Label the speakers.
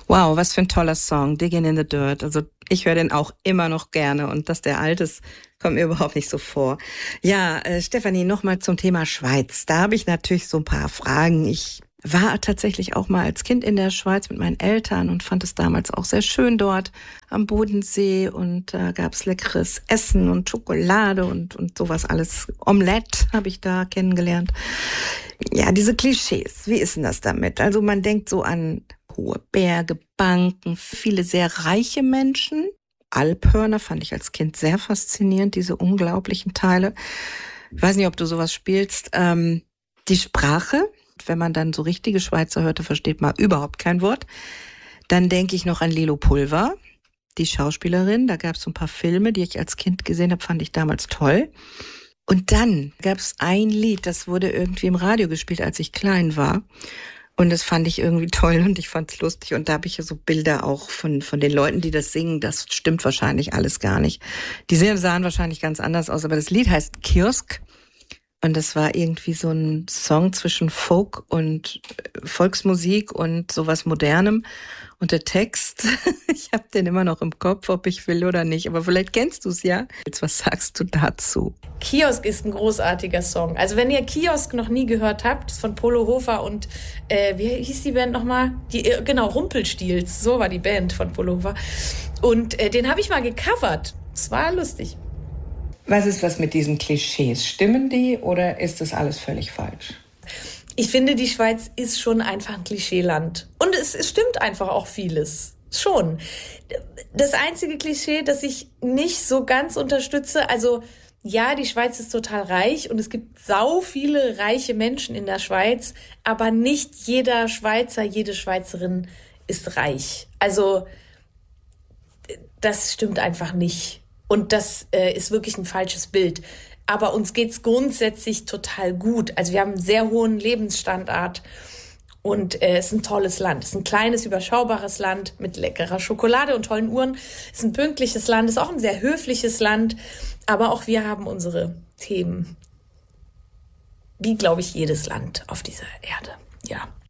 Speaker 1: Wow, was für ein toller Song, Digging in the Dirt. Also ich höre den auch immer noch gerne und dass der alt ist, kommt mir überhaupt nicht so vor. Ja, Stefanie, nochmal zum Thema Schweiz. Da habe ich natürlich so ein paar Fragen. Ich war tatsächlich auch mal als Kind in der Schweiz mit meinen Eltern und fand es damals auch sehr schön dort am Bodensee und da gab's leckeres Essen und Schokolade und sowas alles. Omelette habe ich da kennengelernt. Ja, diese Klischees, wie ist denn das damit? Also man denkt so an hohe Berge, Banken, viele sehr reiche Menschen. Alphörner fand ich als Kind sehr faszinierend, diese unglaublichen Teile. Ich weiß nicht, ob du sowas spielst. Die Sprache, wenn man dann so richtige Schweizer hörte, versteht man überhaupt kein Wort. Dann denke ich noch an Lilo Pulver, die Schauspielerin. Da gab es so ein paar Filme, die ich als Kind gesehen habe, fand ich damals toll. Und dann gab es ein Lied, das wurde irgendwie im Radio gespielt, als ich klein war. Und das fand ich irgendwie toll und ich fand's lustig. Und da habe ich ja so Bilder auch von den Leuten, die das singen. Das stimmt wahrscheinlich alles gar nicht. Die sahen wahrscheinlich ganz anders aus. Aber das Lied heißt Kiosk. Und das war irgendwie so ein Song zwischen Folk und Volksmusik und sowas Modernem. Und der Text, ich habe den immer noch im Kopf, ob ich will oder nicht. Aber vielleicht kennst du es ja. Jetzt, was sagst du dazu?
Speaker 2: Kiosk ist ein großartiger Song. Also wenn ihr Kiosk noch nie gehört habt, ist von Polo Hofer und wie hieß die Band nochmal? Genau, Rumpelstilz. So war die Band von Polo Hofer. Und den habe ich mal gecovert. Es war lustig.
Speaker 1: Was ist was mit diesen Klischees? Stimmen die oder ist das alles völlig falsch?
Speaker 2: Ich finde, die Schweiz ist schon einfach ein Klischeeland. Und es stimmt einfach auch vieles. Schon. Das einzige Klischee, das ich nicht so ganz unterstütze, also ja, die Schweiz ist total reich und es gibt sau viele reiche Menschen in der Schweiz, aber nicht jeder Schweizer, jede Schweizerin ist reich. Also das stimmt einfach nicht. Und das ist wirklich ein falsches Bild. Aber uns geht's grundsätzlich total gut. Also wir haben einen sehr hohen Lebensstandard und es ist ein tolles Land. Es ist ein kleines, überschaubares Land mit leckerer Schokolade und tollen Uhren. Es ist ein pünktliches Land, es ist auch ein sehr höfliches Land. Aber auch wir haben unsere Themen, wie, glaube ich, jedes Land auf dieser Erde. Ja.